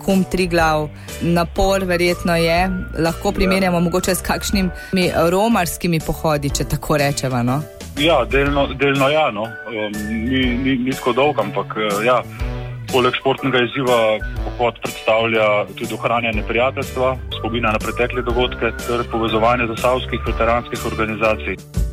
Hum Triglav, napor verjetno je, lahko primerjamo mogoče s kakšnimi romarskimi pohodi, če tako rečeva, no? Ja, delno ja, no. Ni tako dolg, ampak ja, poleg športnega izziva pohod predstavlja tudi ohranjanje prijateljstva, spomina na pretekle dogodke ter povezovanje zasavskih veteranskih organizacij.